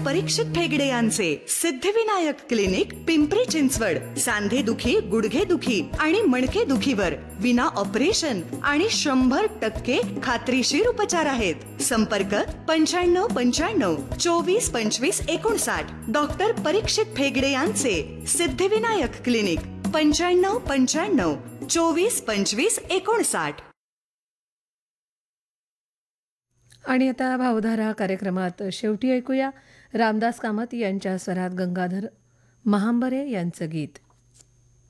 परीक्षित फेगडे यांचे सिद्धिविनायक क्लिनिक, पिंपरी चिंचवड. सांधे दुखी, गुडघे दुखी आणि मणके दुखीवर विना ऑपरेशन आणि 100% खात्रीशीर उपचार आहेत. संपर्क 9595 24 25 59. डॉक्टर परीक्षित फेगडे यांचे सिद्धिविनायक क्लिनिक, 9595 24 25 59. आणि आता भावधारा कार्यक्रमात शेवटी ऐकूया रामदास कामत यांच्या स्वरात गंगाधर महांबरे यांचं गीत.